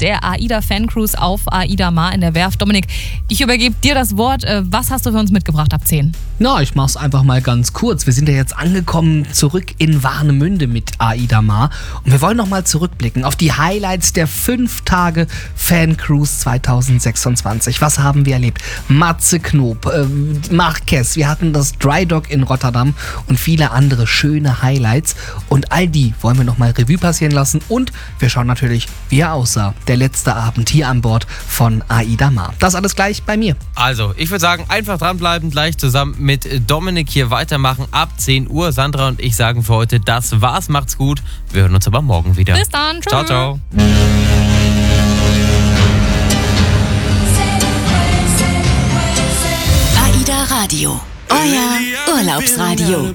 der AIDA Fancruise auf AIDA Mar in der Werft. Dominik, ich übergebe dir das Wort. Was hast du für uns mitgebracht ab 10? Na, ich mach's einfach mal ganz kurz. Wir sind ja jetzt angekommen zurück in Warnemünde mit AIDA Mar und wir wollen nochmal zurückblicken auf die Highlights der 5 Tage Fancruise 2026. Was haben wir erlebt? Matze Knob, Marquez, wir hatten das Dry Dock in Rotterdam und viele andere schöne Highlights. Und all die wollen wir nochmal Revue passieren lassen und wir schauen natürlich, wie er aussah. Der letzte Abend hier an Bord von AIDA Mar. Das alles gleich bei mir. Also, ich würde sagen, einfach dranbleiben, gleich zusammen mit Dominik hier weitermachen ab 10 Uhr. Sandra und ich sagen für heute, das war's, macht's gut. Wir hören uns aber morgen wieder. Bis dann, tschüss. Ciao, ciao. AIDA Radio, euer Urlaubsradio.